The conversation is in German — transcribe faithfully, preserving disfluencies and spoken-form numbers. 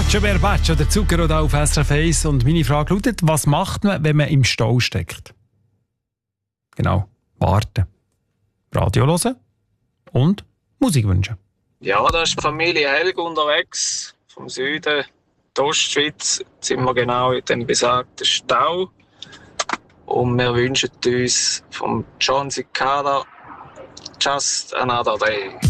Jober Baccio, der Zucchero auf S R F eins. Und meine Frage lautet, was macht man, wenn man im Stau steckt? Genau, warten. Radio hören und Musik wünschen. Ja, da ist die Familie Helg unterwegs, vom Süden, die Ostschweiz. Jetzt sind wir genau in dem besagten Stau. Und wir wünschen uns vom John Cicada Just Another Day.